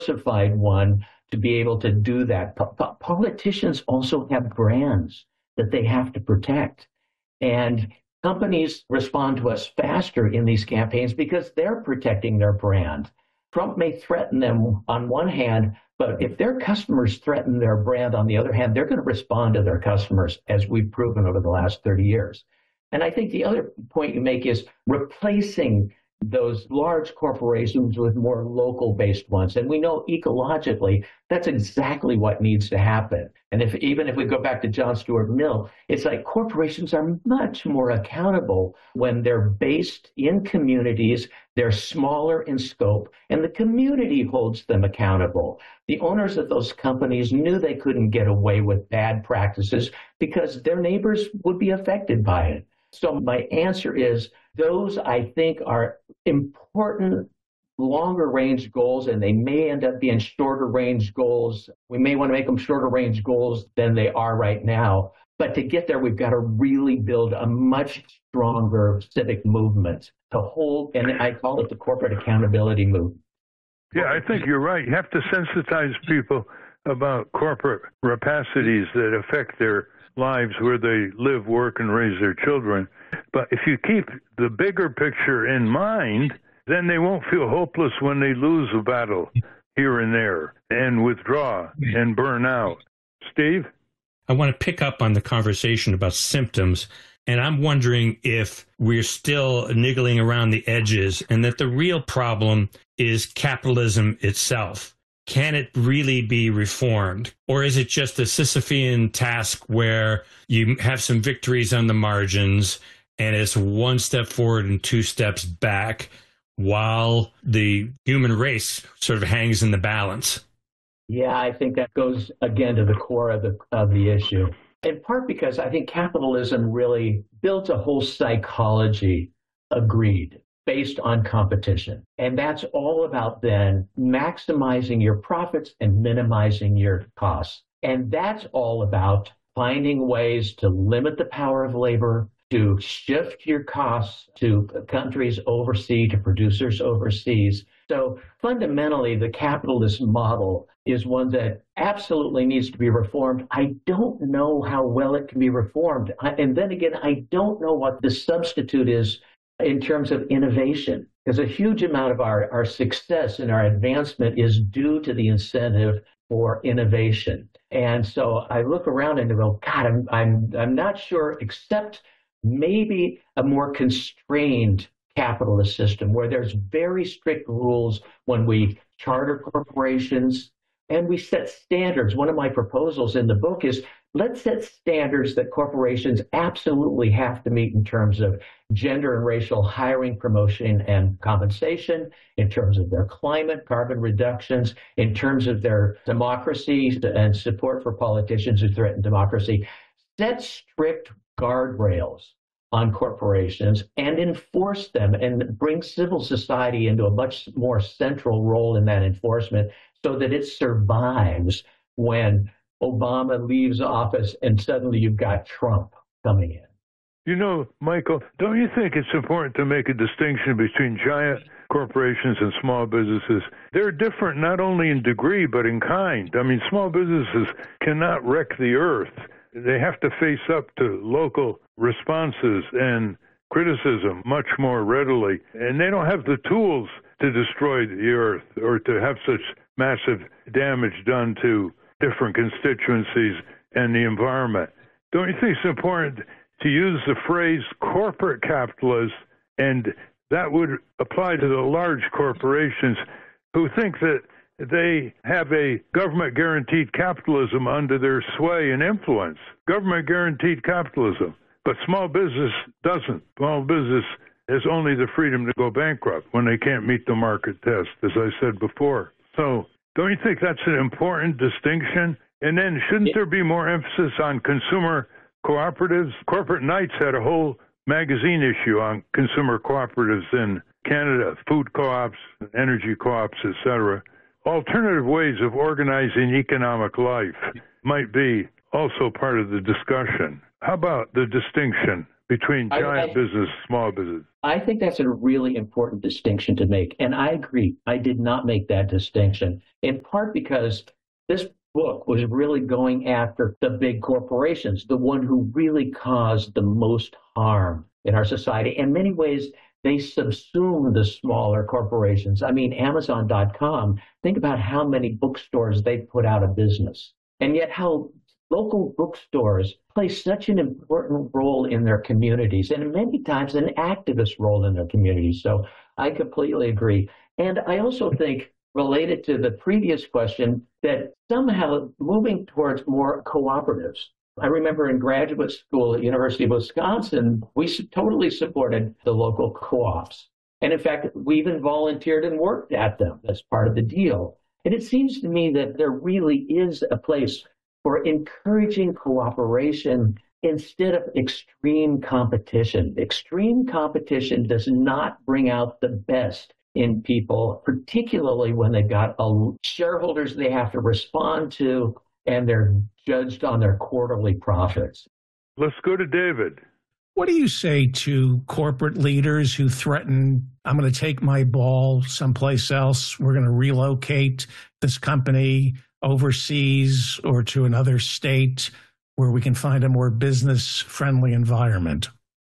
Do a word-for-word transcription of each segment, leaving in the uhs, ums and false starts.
diversified one to be able to do that. Po- po- politicians also have brands that they have to protect. And companies respond to us faster in these campaigns because they're protecting their brand. Trump may threaten them on one hand, but if their customers threaten their brand on the other hand, they're going to respond to their customers, as we've proven over the last thirty years. And I think the other point you make is replacing those large corporations with more local-based ones. And we know ecologically that's exactly what needs to happen. And if even if we go back to John Stuart Mill, it's like corporations are much more accountable when they're based in communities, they're smaller in scope, and the community holds them accountable. The owners of those companies knew they couldn't get away with bad practices because their neighbors would be affected by it. So my answer is those, I think, are important longer range goals, and they may end up being shorter range goals. We may want to make them shorter range goals than they are right now. But to get there, we've got to really build a much stronger civic movement to hold, and I call it the corporate accountability movement. Yeah, I think you're right. You have to sensitize people about corporate rapacities that affect their lives where they live, work, and raise their children. But if you keep the bigger picture in mind, then they won't feel hopeless when they lose a battle here and there and withdraw and burn out. Steve? I want to pick up on the conversation about symptoms, and I'm wondering if we're still niggling around the edges and that the real problem is capitalism itself. Can it really be reformed? Or is it just a Sisyphean task where you have some victories on the margins and it's one step forward and two steps back while the human race sort of hangs in the balance? Yeah, I think that goes again to the core of the of the issue. In part because I think capitalism really built a whole psychology, agreed, based on competition. And that's all about then maximizing your profits and minimizing your costs. And that's all about finding ways to limit the power of labor, to shift your costs to countries overseas, to producers overseas. So fundamentally, the capitalist model is one that absolutely needs to be reformed. I don't know how well it can be reformed. And then again, I don't know what the substitute is in terms of innovation, because a huge amount of our, our success and our advancement is due to the incentive for innovation. And so I look around and go, God, I'm, I'm, I'm not sure, except maybe a more constrained capitalist system where there's very strict rules when we charter corporations and we set standards. One of my proposals in the book is let's set standards that corporations absolutely have to meet in terms of gender and racial hiring, promotion, and compensation, in terms of their climate, carbon reductions, in terms of their democracy and support for politicians who threaten democracy. Set strict guardrails on corporations and enforce them and bring civil society into a much more central role in that enforcement so that it survives when Obama leaves office and suddenly you've got Trump coming in. You know, Michael, don't you think it's important to make a distinction between giant corporations and small businesses? They're different not only in degree, but in kind. I mean, small businesses cannot wreck the earth. They have to face up to local responses and criticism much more readily. And they don't have the tools to destroy the earth or to have such massive damage done to different constituencies and the environment. Don't you think it's important to use the phrase corporate capitalist, and that would apply to the large corporations who think that they have a government-guaranteed capitalism under their sway and influence, government-guaranteed capitalism. But small business doesn't. Small business has only the freedom to go bankrupt when they can't meet the market test, as I said before. So don't you think that's an important distinction? And then shouldn't there be more emphasis on consumer cooperatives? Corporate Knights had a whole magazine issue on consumer cooperatives in Canada, food co-ops, energy co-ops, et cetera. Alternative ways of organizing economic life might be also part of the discussion. How about the distinction between giant I, I, business, small business? I think that's a really important distinction to make. And I agree. I did not make that distinction, in part because this book was really going after the big corporations, the one who really caused the most harm in our society. In many ways, they subsume the smaller corporations. I mean, Amazon dot com, think about how many bookstores they put out of business, and yet how local bookstores play such an important role in their communities, and many times an activist role in their communities. So I completely agree. And I also think, related to the previous question, that somehow moving towards more cooperatives. I remember in graduate school at University of Wisconsin, we totally supported the local co-ops. And in fact, we even volunteered and worked at them as part of the deal. And it seems to me that there really is a place for encouraging cooperation instead of extreme competition. Extreme competition does not bring out the best in people, particularly when they've got a shareholders they have to respond to and they're judged on their quarterly profits. Let's go to David. What do you say to corporate leaders who threaten, I'm going to take my ball someplace else, we're going to relocate this company overseas or to another state where we can find a more business-friendly environment?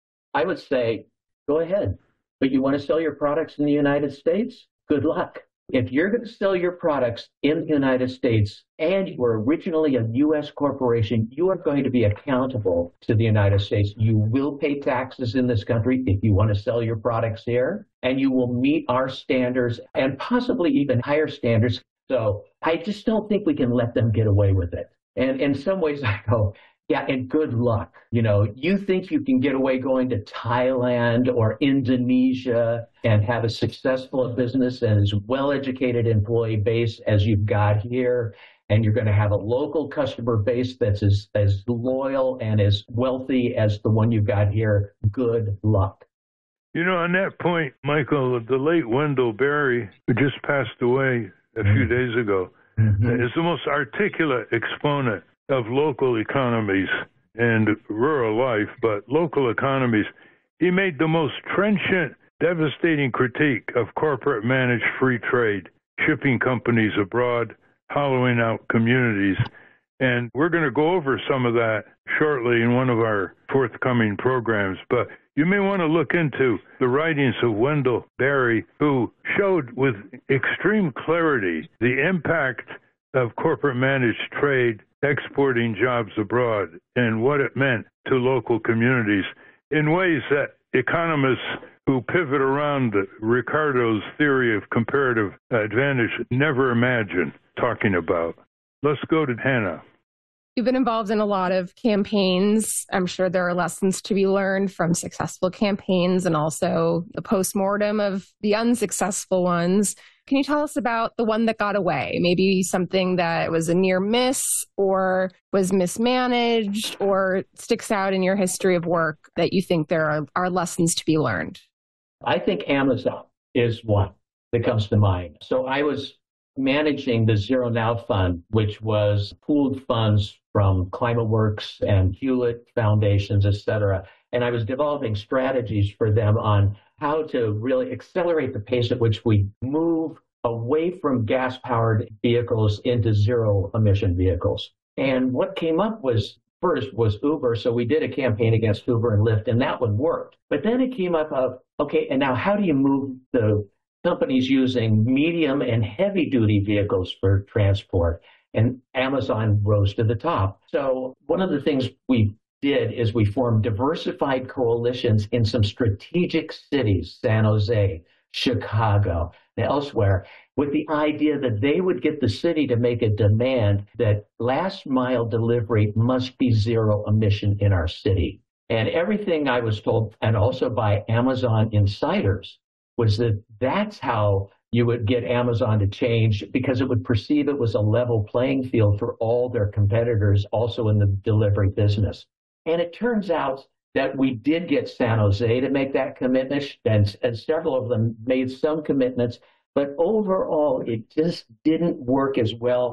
I would say, go ahead. But you want to sell your products in the United States? Good luck. If you're going to sell your products in the United States and you were originally a U S corporation, you are going to be accountable to the United States. You will pay taxes in this country if you want to sell your products here, and you will meet our standards and possibly even higher standards. So I just don't think we can let them get away with it. And in some ways I go, yeah, and good luck. You know, you think you can get away going to Thailand or Indonesia and have a successful business and as well-educated employee base as you've got here, and you're going to have a local customer base that's as, as loyal and as wealthy as the one you've got here. Good luck. You know, on that point, Michael, the late Wendell Berry, who just passed away a few mm-hmm. days ago, mm-hmm. is the most articulate exponent of local economies and rural life, but local economies. He made the most trenchant, devastating critique of corporate managed free trade, shipping companies abroad, hollowing out communities. And we're going to go over some of that shortly in one of our forthcoming programs. But you may want to look into the writings of Wendell Berry, who showed with extreme clarity the impact of corporate managed trade exporting jobs abroad and what it meant to local communities in ways that economists who pivot around Ricardo's theory of comparative advantage never imagined talking about. Let's go to Hannah. You've been involved in a lot of campaigns. I'm sure there are lessons to be learned from successful campaigns and also the postmortem of the unsuccessful ones. Can you tell us about the one that got away? Maybe something that was a near miss or was mismanaged or sticks out in your history of work that you think there are, are lessons to be learned? I think Amazon is one that comes to mind. So I was managing the Zero Now Fund, which was pooled funds from ClimateWorks and Hewlett Foundations, et cetera. And I was developing strategies for them on how to really accelerate the pace at which we move away from gas-powered vehicles into zero-emission vehicles. And what came up was, first was Uber, so we did a campaign against Uber and Lyft, and that one worked. But then it came up of, okay, and now how do you move the companies using medium and heavy-duty vehicles for transport? And Amazon rose to the top. So one of the things we did is we formed diversified coalitions in some strategic cities, San Jose, Chicago, and elsewhere, with the idea that they would get the city to make a demand that last mile delivery must be zero emission in our city. And everything I was told, and also by Amazon insiders, was that that's how you would get Amazon to change, because it would perceive it was a level playing field for all their competitors also in the delivery business. And it turns out that we did get San Jose to make that commitment, and, and several of them made some commitments, but overall it just didn't work as well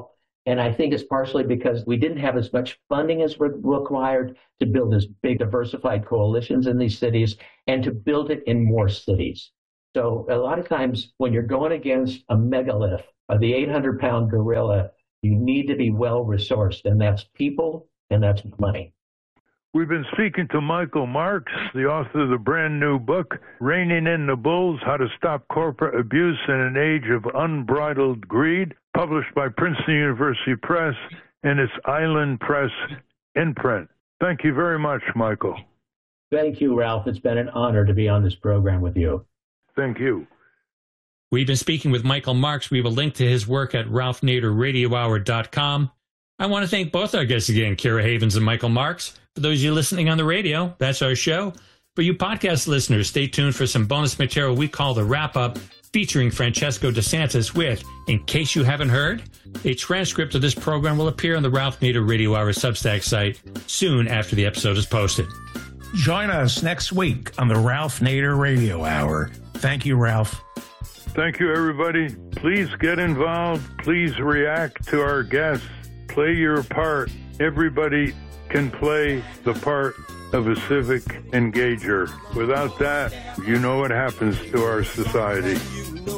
And I think it's partially because we didn't have as much funding as re- required to build this big diversified coalitions in these cities and to build it in more cities. So a lot of times when you're going against a megalith or the eight hundred pound gorilla, you need to be well resourced, and that's people and that's money. We've been speaking to Michael Marks, the author of the brand new book, Reining in the Bulls, How to Stop Corporate Abuse in an Age of Unbridled Greed, published by Princeton University Press and its Island Press imprint. Thank you very much, Michael. Thank you, Ralph. It's been an honor to be on this program with you. Thank you. We've been speaking with Michael Marks. We have a link to his work at ralph nader radio hour dot com. I want to thank both our guests again, Kira Havens and Michael Marks. For those of you listening on the radio, that's our show. For you podcast listeners, stay tuned for some bonus material we call The Wrap-Up, featuring Francesco DeSantis with, in case you haven't heard, a transcript of this program will appear on the Ralph Nader Radio Hour Substack site soon after the episode is posted. Join us next week on the Ralph Nader Radio Hour. Thank you, Ralph. Thank you, everybody. Please get involved. Please react to our guests. Play your part. Everybody can play the part of a civic engager. Without that, you know what happens to our society.